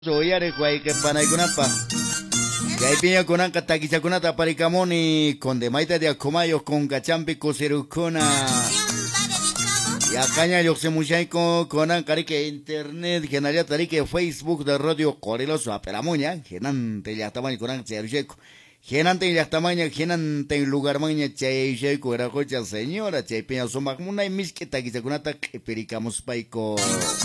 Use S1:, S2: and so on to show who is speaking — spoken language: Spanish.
S1: Soyare kwai que panay kunapa. Kay piña kunanka takicha kunata parikamoni con de maita de acomayo con cachampi coserukuna. Ya caña yo se muchaiko conan carique internet genalia tarique Facebook de radio Coreloso aperamuña genante ya tamaño conan serjeco. Genante ya tamaño genante en lugar maña cheiko era cocha señora che piña soma muna y mis que takicha kunata que pericamos paiko.